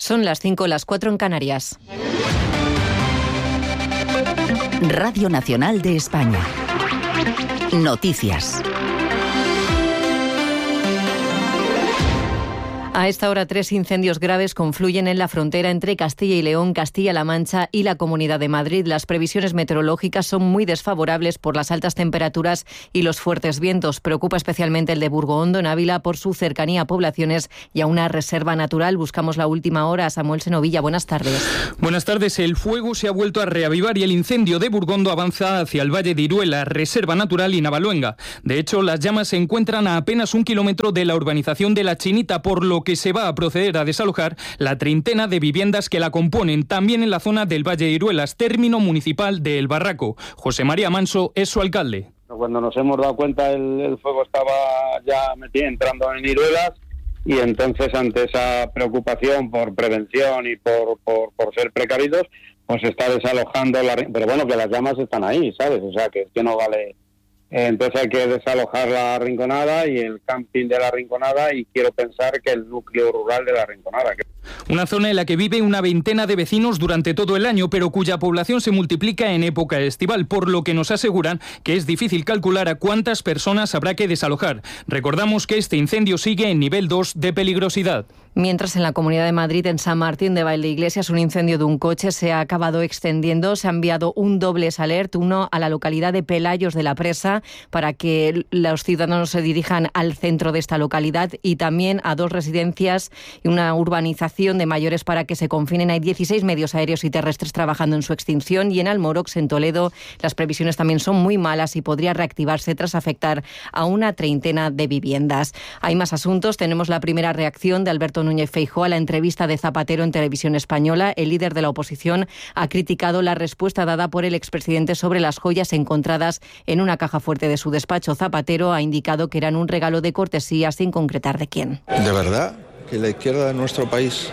Son las 5, las 4 en Canarias. Radio Nacional de España. Noticias. A esta hora, 3 incendios graves confluyen en la frontera entre Castilla y León, Castilla-La Mancha y la Comunidad de Madrid. Las previsiones meteorológicas son muy desfavorables por las altas temperaturas y los fuertes vientos. Preocupa especialmente el de Burgohondo, en Ávila, por su cercanía a poblaciones y a una reserva natural. Buscamos la última hora. Samuel Senovilla, buenas tardes. Buenas tardes. El fuego se ha vuelto a reavivar y el incendio de Burgondo avanza hacia el Valle de Iruela, reserva natural y Navaluenga. De hecho, las llamas se encuentran a apenas 1 kilómetro de la urbanización de La Chinita, por lo que se va a proceder a desalojar la treintena de viviendas que la componen, también en la zona del Valle de Iruelas, término municipal de El Barraco. José María Manso es su alcalde. Cuando nos hemos dado cuenta, el fuego estaba ya entrando en Iruelas, y entonces, ante esa preocupación por prevención y por ser precavidos, pues se está desalojando, pero bueno, que las llamas están ahí, ¿sabes? O sea, que no vale. Entonces hay que desalojar la Rinconada y el camping de la Rinconada, y quiero pensar que el núcleo rural de la Rinconada. Una zona en la que vive una veintena de vecinos durante todo el año, pero cuya población se multiplica en época estival, por lo que nos aseguran que es difícil calcular a cuántas personas habrá que desalojar. Recordamos que este incendio sigue en nivel 2 de peligrosidad. Mientras, en la Comunidad de Madrid, en San Martín de Valdeiglesias, un incendio de un coche se ha acabado extendiendo. Se ha enviado un dobles alert, uno a la localidad de Pelayos de la Presa, para que los ciudadanos se dirijan al centro de esta localidad, y también a 2 residencias y una urbanización de mayores para que se confinen. Hay 16 medios aéreos y terrestres trabajando en su extinción, y en Almorox, en Toledo, las previsiones también son muy malas y podría reactivarse tras afectar a una treintena de viviendas. Hay más asuntos. Tenemos la primera reacción de Alberto Núñez Feijóo a la entrevista de Zapatero en Televisión Española. El líder de la oposición ha criticado la respuesta dada por el expresidente sobre las joyas encontradas en una caja fuerte de su despacho. Zapatero ha indicado que eran un regalo de cortesía, sin concretar de quién. ¿De verdad que la izquierda de nuestro país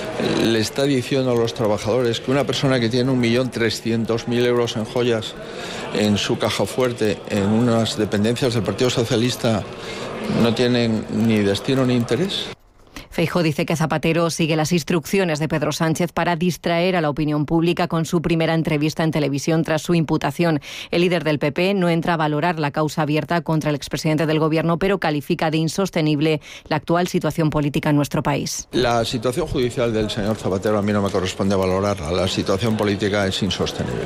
le está diciendo a los trabajadores que una persona que tiene 1.300.000 euros en joyas en su caja fuerte, en unas dependencias del Partido Socialista, no tienen ni destino ni interés? Feijóo dice que Zapatero sigue las instrucciones de Pedro Sánchez para distraer a la opinión pública con su primera entrevista en televisión tras su imputación. El líder del PP no entra a valorar la causa abierta contra el expresidente del Gobierno, pero califica de insostenible la actual situación política en nuestro país. La situación judicial del señor Zapatero a mí no me corresponde valorarla. La situación política es insostenible.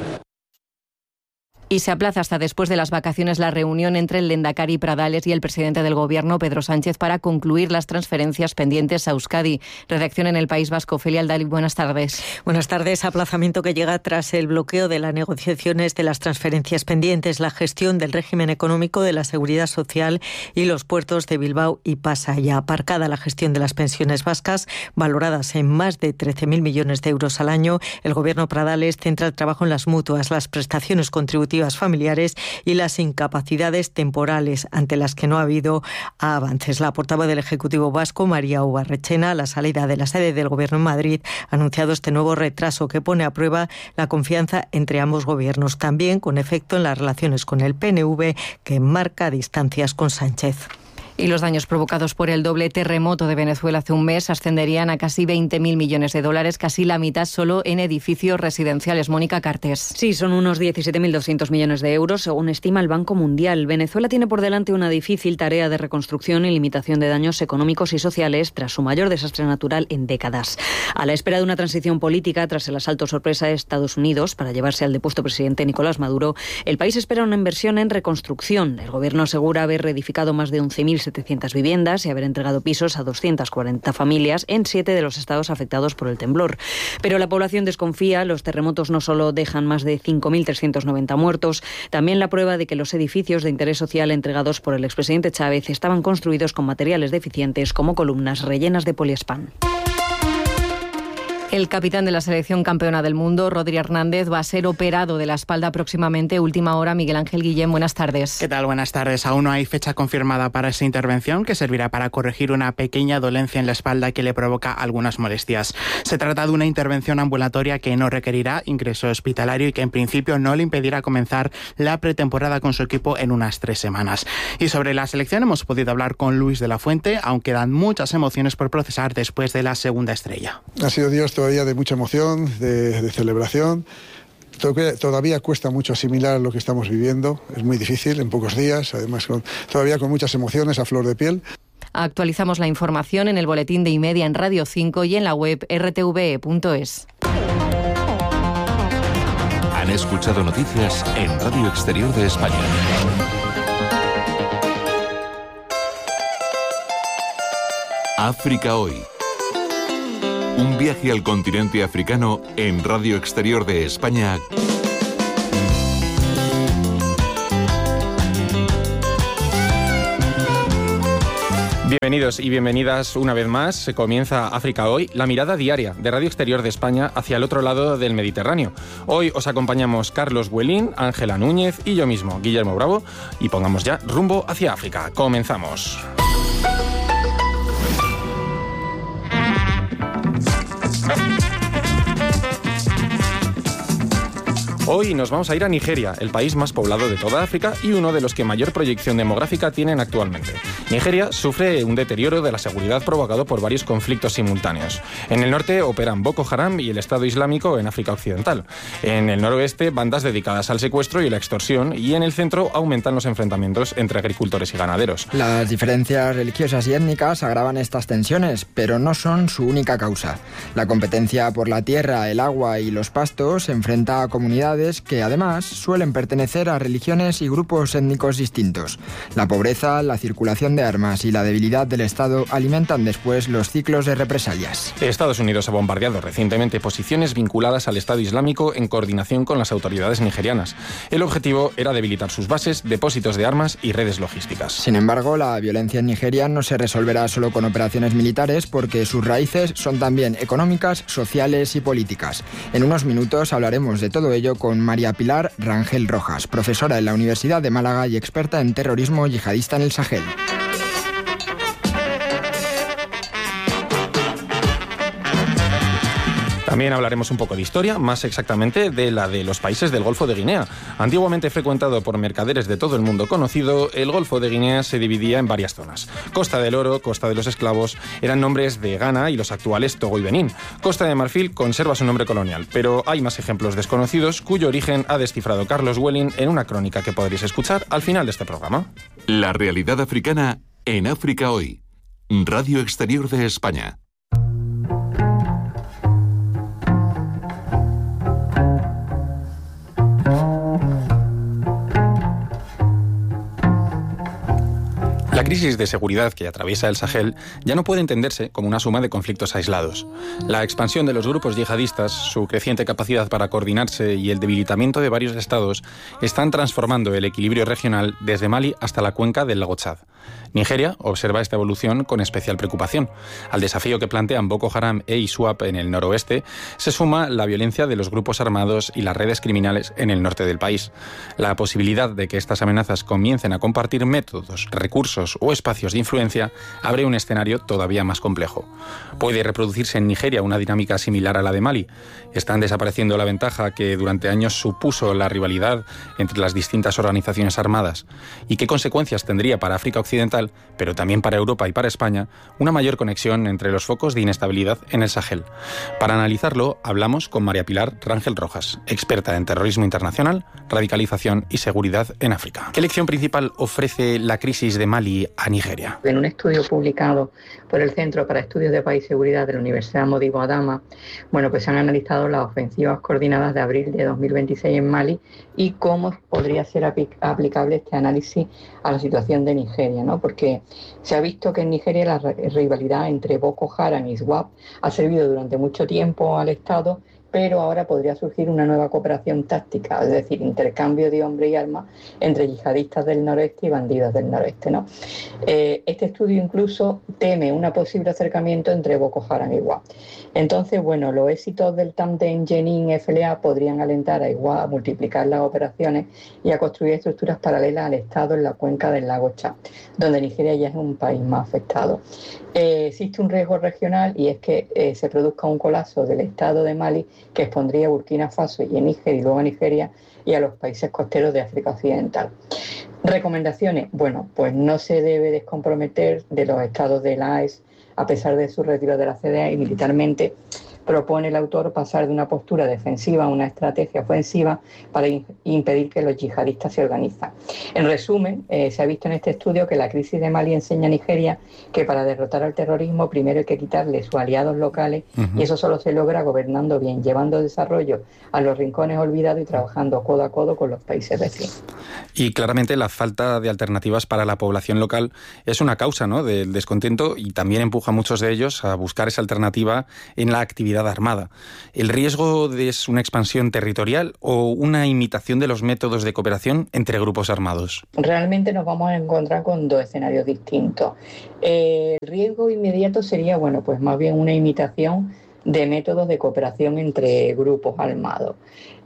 Y se aplaza hasta después de las vacaciones la reunión entre el Lehendakari Pradales y el presidente del Gobierno, Pedro Sánchez, para concluir las transferencias pendientes a Euskadi. Redacción en El País Vasco. Ofelia Aldali, buenas tardes. Buenas tardes. Aplazamiento que llega tras el bloqueo de las negociaciones de las transferencias pendientes, la gestión del régimen económico, de la seguridad social y los puertos de Bilbao y Pasa. Ya aparcada la gestión de las pensiones vascas, valoradas en más de 13.000 millones de euros al año. El Gobierno Pradales centra el trabajo en las mutuas, las prestaciones contributivas familiares y las incapacidades temporales, ante las que no ha habido avances. La portavoz del Ejecutivo vasco, María Ubarrechena, a la salida de la sede del Gobierno en Madrid, ha anunciado este nuevo retraso que pone a prueba la confianza entre ambos gobiernos, también con efecto en las relaciones con el PNV, que marca distancias con Sánchez. Y los daños provocados por el doble terremoto de Venezuela hace un mes ascenderían a casi 20.000 millones de dólares, casi la mitad solo en edificios residenciales. Mónica Cartés. Sí, son unos 17.200 millones de euros, según estima el Banco Mundial. Venezuela tiene por delante una difícil tarea de reconstrucción y limitación de daños económicos y sociales tras su mayor desastre natural en décadas. A la espera de una transición política tras el asalto sorpresa de Estados Unidos para llevarse al depuesto presidente Nicolás Maduro, el país espera una inversión en reconstrucción. El gobierno asegura haber reedificado más de 11.700 viviendas y haber entregado pisos a 240 familias en 7 de los estados afectados por el temblor. Pero la población desconfía. Los terremotos no solo dejan más de 5.390 muertos, también la prueba de que los edificios de interés social entregados por el expresidente Chávez estaban construidos con materiales deficientes, como columnas rellenas de poliespan. El capitán de la selección campeona del mundo, Rodri Hernández, va a ser operado de la espalda próximamente. Última hora, Miguel Ángel Guillén, buenas tardes. ¿Qué tal? Buenas tardes. Aún no hay fecha confirmada para esa intervención, que servirá para corregir una pequeña dolencia en la espalda que le provoca algunas molestias. Se trata de una intervención ambulatoria que no requerirá ingreso hospitalario y que en principio no le impedirá comenzar la pretemporada con su equipo en unas 3 semanas. Y sobre la selección hemos podido hablar con Luis de la Fuente, aunque dan muchas emociones por procesar después de la segunda estrella. Ha sido días todavía de mucha emoción, de celebración. Todavía cuesta mucho asimilar lo que estamos viviendo. Es muy difícil en pocos días, además todavía con muchas emociones a flor de piel. Actualizamos la información en el boletín de Y-Media en Radio 5 y en la web rtve.es. Han escuchado noticias en Radio Exterior de España. África Hoy. Un viaje al continente africano en Radio Exterior de España. Bienvenidos y bienvenidas una vez más. Se comienza África Hoy, la mirada diaria de Radio Exterior de España hacia el otro lado del Mediterráneo. Hoy os acompañamos Carlos Buelín, Ángela Núñez y yo mismo, Guillermo Bravo, y pongamos ya rumbo hacia África. Comenzamos. Hoy nos vamos a ir a Nigeria, el país más poblado de toda África y uno de los que mayor proyección demográfica tienen actualmente. Nigeria sufre un deterioro de la seguridad provocado por varios conflictos simultáneos. En el norte operan Boko Haram y el Estado Islámico en África Occidental. En el noroeste, bandas dedicadas al secuestro y la extorsión, y en el centro aumentan los enfrentamientos entre agricultores y ganaderos. Las diferencias religiosas y étnicas agravan estas tensiones, pero no son su única causa. La competencia por la tierra, el agua y los pastos enfrenta a comunidades que además suelen pertenecer a religiones y grupos étnicos distintos. La pobreza, la circulación de armas y la debilidad del Estado alimentan después los ciclos de represalias. Estados Unidos ha bombardeado recientemente posiciones vinculadas al Estado Islámico en coordinación con las autoridades nigerianas. El objetivo era debilitar sus bases, depósitos de armas y redes logísticas. Sin embargo, la violencia en Nigeria no se resolverá solo con operaciones militares, porque sus raíces son también económicas, sociales y políticas. En unos minutos hablaremos de todo ello con María Pilar Rangel Rojas, profesora en la Universidad de Málaga y experta en terrorismo yihadista en el Sahel. También hablaremos un poco de historia, más exactamente de la de los países del Golfo de Guinea. Antiguamente frecuentado por mercaderes de todo el mundo conocido, el Golfo de Guinea se dividía en varias zonas. Costa del Oro, Costa de los Esclavos, eran nombres de Ghana y los actuales Togo y Benín. Costa de Marfil conserva su nombre colonial, pero hay más ejemplos desconocidos cuyo origen ha descifrado Carlos Buelín en una crónica que podréis escuchar al final de este programa. La realidad africana en África Hoy. Radio Exterior de España. La crisis de seguridad que atraviesa el Sahel ya no puede entenderse como una suma de conflictos aislados. La expansión de los grupos yihadistas, su creciente capacidad para coordinarse y el debilitamiento de varios estados están transformando el equilibrio regional desde Mali hasta la cuenca del lago Chad. Nigeria observa esta evolución con especial preocupación. Al desafío que plantean Boko Haram e ISWAP en el noroeste se suma la violencia de los grupos armados y las redes criminales en el norte del país. La posibilidad de que estas amenazas comiencen a compartir métodos, recursos o espacios de influencia abre un escenario todavía más complejo. ¿Puede reproducirse en Nigeria una dinámica similar a la de Mali? ¿Están desapareciendo la ventaja que durante años supuso la rivalidad entre las distintas organizaciones armadas? ¿Y qué consecuencias tendría para África Occidental, pero también para Europa y para España, una mayor conexión entre los focos de inestabilidad en el Sahel? Para analizarlo, hablamos con María Pilar Rangel Rojas, experta en terrorismo internacional, radicalización y seguridad en África. ¿Qué lección principal ofrece la crisis de Mali a Nigeria? En un estudio publicado por el Centro para Estudios de Paz y Seguridad de la Universidad Modibo Adama, pues se han analizado las ofensivas coordinadas de abril de 2026 en Mali y cómo podría ser aplicable este análisis a la situación de Nigeria, ¿no? Porque se ha visto que en Nigeria la rivalidad entre Boko Haram y ISWAP ha servido durante mucho tiempo al Estado, pero ahora podría surgir una nueva cooperación táctica, es decir, intercambio de hombres y armas entre yihadistas del noroeste y bandidos del noroeste, ¿no? Este estudio incluso teme un posible acercamiento entre Boko Haram y IWA. Entonces, bueno, los éxitos del tándem Jenin-FLA podrían alentar a IWA a multiplicar las operaciones y a construir estructuras paralelas al Estado en la cuenca del lago Chad, donde Nigeria ya es un país más afectado. Existe un riesgo regional y es que se produzca un colapso del Estado de Mali que expondría a Burkina Faso y a Níger y luego a Nigeria y a los países costeros de África Occidental. Recomendaciones. Bueno, pues no se debe descomprometer de los estados de la AES a pesar de su retiro de la CDA y militarmente propone el autor pasar de una postura defensiva a una estrategia ofensiva para impedir que los yihadistas se organizan. En resumen, se ha visto en este estudio que la crisis de Mali enseña a Nigeria que para derrotar al terrorismo primero hay que quitarle sus aliados locales y eso solo se logra gobernando bien, llevando desarrollo a los rincones olvidados y trabajando codo a codo con los países vecinos. Y claramente la falta de alternativas para la población local es una causa, ¿no?, del descontento y también empuja a muchos de ellos a buscar esa alternativa en la actividad armada. ¿El riesgo es una expansión territorial o una imitación de los métodos de cooperación entre grupos armados? Realmente nos vamos a encontrar con dos escenarios distintos. El riesgo inmediato sería, bueno, pues más bien una imitación de métodos de cooperación entre grupos armados.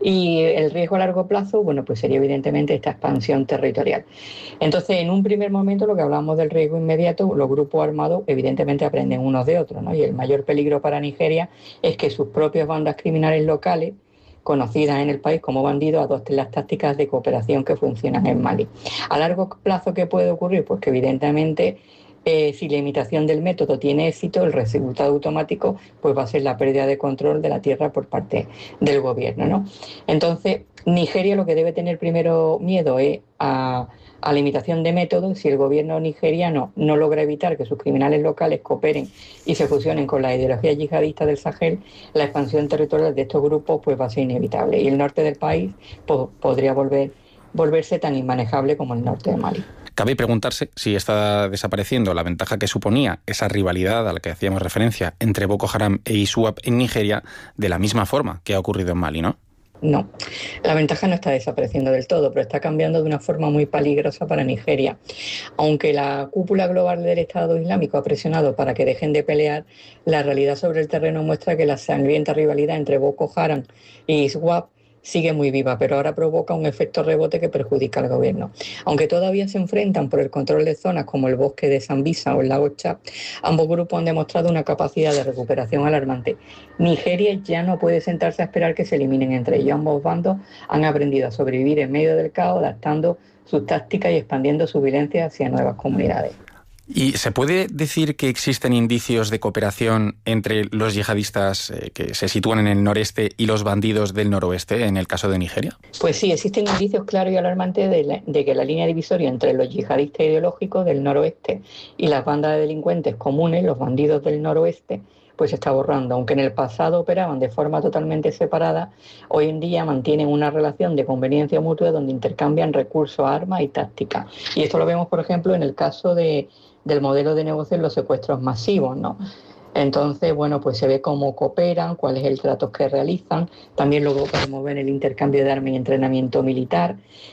Y el riesgo a largo plazo, bueno, pues sería evidentemente esta expansión territorial. Entonces, en un primer momento, lo que hablamos del riesgo inmediato, los grupos armados evidentemente aprenden unos de otros, ¿no? Y el mayor peligro para Nigeria es que sus propias bandas criminales locales, conocidas en el país como bandidos, adopten las tácticas de cooperación que funcionan en Mali. A largo plazo, ¿qué puede ocurrir? Pues que evidentemente si la imitación del método tiene éxito, el resultado automático pues va a ser la pérdida de control de la tierra por parte del gobierno, ¿no? Entonces, Nigeria lo que debe tener primero miedo es a la imitación de métodos. Si el gobierno nigeriano no logra evitar que sus criminales locales cooperen y se fusionen con la ideología yihadista del Sahel, la expansión territorial de estos grupos pues va a ser inevitable. Y el norte del país pues, podría volverse tan inmanejable como el norte de Mali. Cabe preguntarse si está desapareciendo la ventaja que suponía esa rivalidad a la que hacíamos referencia entre Boko Haram e ISWAP en Nigeria de la misma forma que ha ocurrido en Mali, ¿no? No, la ventaja no está desapareciendo del todo, pero está cambiando de una forma muy peligrosa para Nigeria. Aunque la cúpula global del Estado Islámico ha presionado para que dejen de pelear, la realidad sobre el terreno muestra que la sangrienta rivalidad entre Boko Haram y ISWAP sigue muy viva, pero ahora provoca un efecto rebote que perjudica al gobierno. Aunque todavía se enfrentan por el control de zonas como el bosque de Sambisa o el lago Chad, ambos grupos han demostrado una capacidad de recuperación alarmante. Nigeria ya no puede sentarse a esperar que se eliminen entre ellos. Ambos bandos han aprendido a sobrevivir en medio del caos, adaptando sus tácticas y expandiendo su violencia hacia nuevas comunidades. ¿Y se puede decir que existen indicios de cooperación entre los yihadistas que se sitúan en el noreste y los bandidos del noroeste, en el caso de Nigeria? Pues sí, existen indicios claros y alarmantes de que la línea divisoria entre los yihadistas ideológicos del noroeste y las bandas de delincuentes comunes, los bandidos del noroeste, pues se está borrando. Aunque en el pasado operaban de forma totalmente separada, hoy en día mantienen una relación de conveniencia mutua donde intercambian recursos, armas y tácticas. Y esto lo vemos, por ejemplo, en el caso del modelo de negocio en los secuestros masivos, ¿no? Entonces, bueno, pues se ve cómo cooperan, cuál es el trato que realizan. También luego podemos ver el intercambio de armas y entrenamiento militar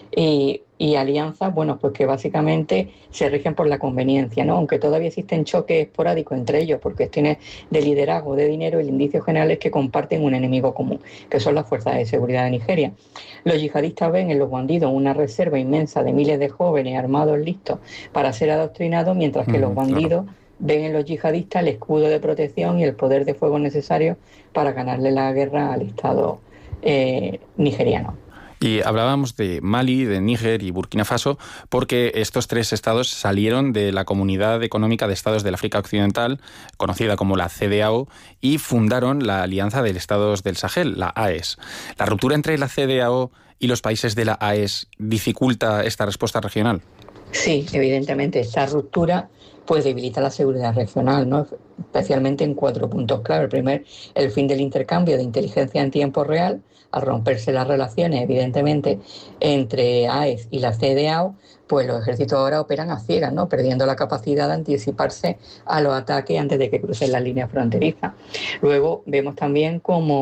y alianzas, bueno, pues que básicamente se rigen por la conveniencia, ¿no? Aunque todavía existen choques esporádicos entre ellos por cuestiones de liderazgo, de dinero, el indicio general es que comparten un enemigo común, que son las fuerzas de seguridad de Nigeria. Los yihadistas ven en los bandidos una reserva inmensa de miles de jóvenes armados listos para ser adoctrinados, mientras que los bandidos ven en los yihadistas el escudo de protección y el poder de fuego necesario para ganarle la guerra al Estado nigeriano. Y hablábamos de Mali, de Níger y Burkina Faso, porque estos tres estados salieron de la Comunidad Económica de Estados del África Occidental, conocida como la CEDEAO, y fundaron la Alianza de Estados del Sahel, la AES. ¿La ruptura entre la CEDEAO y los países de la AES dificulta esta respuesta regional? Sí, evidentemente, esta ruptura pues debilita la seguridad regional, ¿no? Especialmente en 4 puntos clave. El primero, el fin del intercambio de inteligencia en tiempo real. Al romperse las relaciones, evidentemente, entre AES y la CEDEAO, pues los ejércitos ahora operan a ciegas, ¿no? Perdiendo la capacidad de anticiparse a los ataques antes de que crucen las líneas fronterizas. Luego vemos también cómo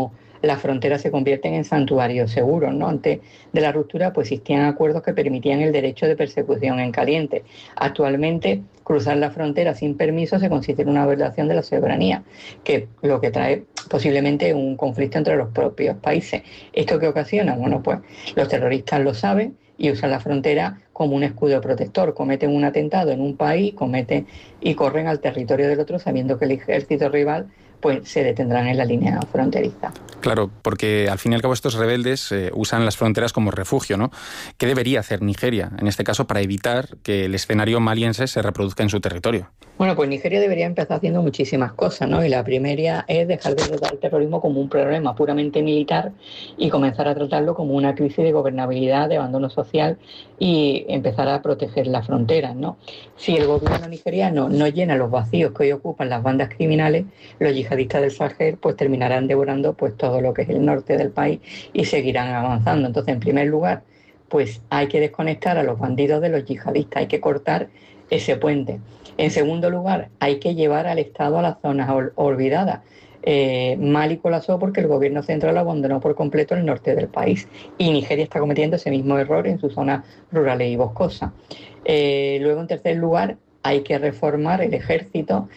las fronteras se convierten en santuarios seguros, ¿no? Antes de la ruptura, pues existían acuerdos que permitían el derecho de persecución en caliente. Actualmente, cruzar la frontera sin permiso se considera una violación de la soberanía, que lo que trae posiblemente un conflicto entre los propios países. ¿Esto qué ocasiona? Bueno, pues los terroristas lo saben y usan la frontera como un escudo protector. Cometen un atentado en un país, y corren al territorio del otro sabiendo que el ejército rival pues se detendrán en la línea fronteriza. Claro, porque al fin y al cabo estos rebeldes usan las fronteras como refugio, ¿no? ¿Qué debería hacer Nigeria, en este caso, para evitar que el escenario maliense se reproduzca en su territorio? Bueno, pues Nigeria debería empezar haciendo muchísimas cosas, ¿no? Y la primera es dejar de tratar el terrorismo como un problema puramente militar y comenzar a tratarlo como una crisis de gobernabilidad, de abandono social y empezar a proteger las fronteras, ¿no? Si el gobierno nigeriano no llena los vacíos que hoy ocupan las bandas criminales, los yihadistas del Sahel pues terminarán devorando pues todo lo que es el norte del país y seguirán avanzando. Entonces, en primer lugar, pues hay que desconectar a los bandidos de los yihadistas, hay que cortar ese puente. En segundo lugar, hay que llevar al Estado a las zonas olvidadas. Mali colapsó porque el gobierno central abandonó por completo el norte del país y Nigeria está cometiendo ese mismo error en sus zonas rurales y boscosas. Luego, en tercer lugar, hay que reformar el ejército